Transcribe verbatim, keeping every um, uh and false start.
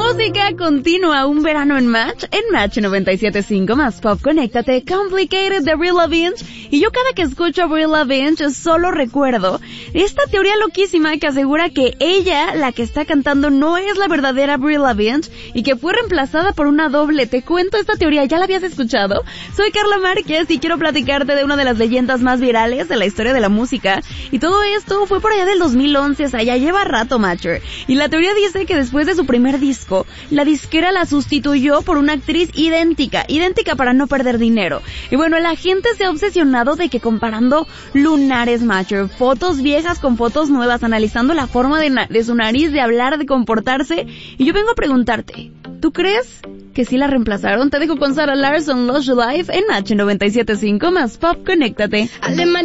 Música continua, un verano en Match, en Match noventa y siete punto cinco más Pop. Conéctate, Complicated de Avril Lavigne. Y yo cada que escucho a Avril Lavigne solo recuerdo esta teoría loquísima que asegura que ella, la que está cantando, no es la verdadera Avril Lavigne y que fue reemplazada por una doble. Te cuento esta teoría, ¿ya la habías escuchado? Soy Carla Márquez y quiero platicarte de una de las leyendas más virales de la historia de la música. Y todo esto fue por allá del dos mil once, o sea, ya lleva rato, Matcher. Y la teoría dice que después de su primer disco, la disquera la sustituyó por una actriz idéntica, idéntica para no perder dinero. Y bueno, la gente se ha obsesionado de que comparando lunares, Matcher, fotos viejas con fotos nuevas, analizando la forma de, na- de su nariz, de hablar, de comportarse. Y yo vengo a preguntarte, ¿tú crees que sí la reemplazaron? Te dejo con Sarah Larsson, Lush Life, en H noventa y siete punto cinco más Pop. Conéctate.